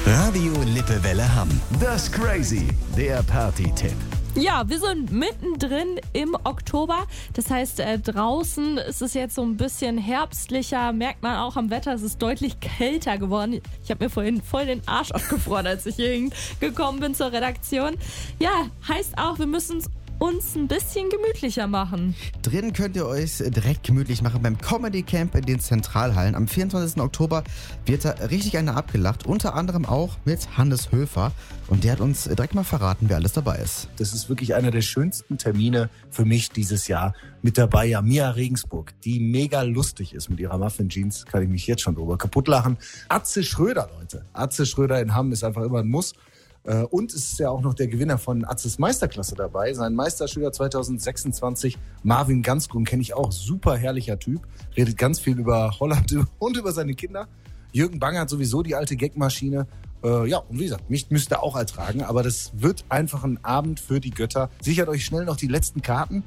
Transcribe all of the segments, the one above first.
Radio Lippewelle Hamm. Das Crazy, der Party-Tipp. Ja, wir sind mittendrin im Oktober. Das heißt, draußen ist es jetzt so ein bisschen herbstlicher. Merkt man auch am Wetter, es ist deutlich kälter geworden. Ich habe mir vorhin voll den Arsch abgefroren, als ich hier gekommen bin zur Redaktion. Ja, heißt auch, wir müssen uns ein bisschen gemütlicher machen. Drinnen könnt ihr euch direkt gemütlich machen beim Comedy Camp in den Zentralhallen. Am 24. Oktober wird da richtig einer abgelacht, unter anderem auch mit Hannes Höfer. Und der hat uns direkt mal verraten, wer alles dabei ist. Das ist wirklich einer der schönsten Termine für mich dieses Jahr. Mit dabei ja Mia Regensburg, die mega lustig ist mit ihrer Muffin-Jeans. Kann ich mich jetzt schon drüber kaputt lachen. Atze Schröder, Leute. Atze Schröder in Hamm ist einfach immer ein Muss. Und es ist ja auch noch der Gewinner von Atzes Meisterklasse dabei. Sein Meisterschüler 2026, Marvin Ganskun, kenne ich auch. Super herrlicher Typ. Redet ganz viel über Holland und über seine Kinder. Jürgen Banger hat sowieso die alte Gagmaschine. Ja, und wie gesagt, mich müsst ihr auch ertragen. Aber das wird einfach ein Abend für die Götter. Sichert euch schnell noch die letzten Karten.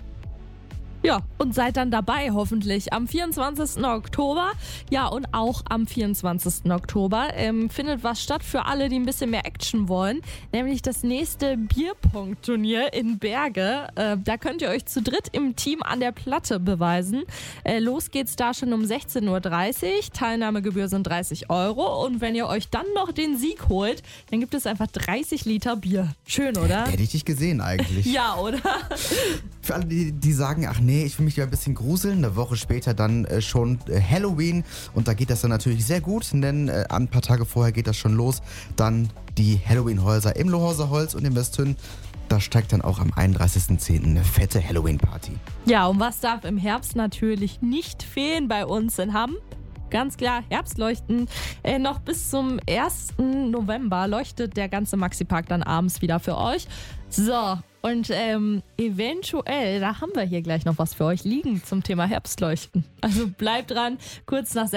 Ja, und seid dann dabei hoffentlich am 24. Oktober. Ja, und auch am 24. Oktober findet was statt für alle, die ein bisschen mehr Action wollen. Nämlich das nächste Bierpong-Turnier in Berge. Da könnt ihr euch zu dritt im Team an der Platte beweisen. Los geht's da schon um 16.30 Uhr. Teilnahmegebühr sind 30 €. Und wenn ihr euch dann noch den Sieg holt, dann gibt es einfach 30 Liter Bier. Schön, oder? Hätte ich dich gesehen eigentlich. Ja, oder? Für alle, die sagen, ach nee, ich will mich ja ein bisschen gruseln. Eine Woche später dann schon Halloween. Und da geht das dann natürlich sehr gut, denn ein paar Tage vorher geht das schon los. Dann die Halloween-Häuser im Lohhauser Holz und im Westhün. Da steigt dann auch am 31.10. eine fette Halloween-Party. Ja, und was darf im Herbst natürlich nicht fehlen bei uns in Hamm? Ganz klar, Herbstleuchten. Noch bis zum 1. November leuchtet der ganze Maxi-Park dann abends wieder für euch. So, und eventuell, da haben wir hier gleich noch was für euch liegen zum Thema Herbstleuchten. Also bleibt dran, kurz nach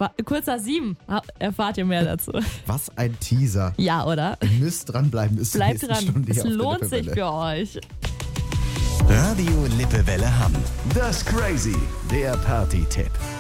7 erfahrt ihr mehr dazu. Was ein Teaser. Ja, oder? Ihr müsst dranbleiben. Bleibt dran, es lohnt sich für euch. Radio Lippewelle Hamm. Das Crazy, der Party-Tipp.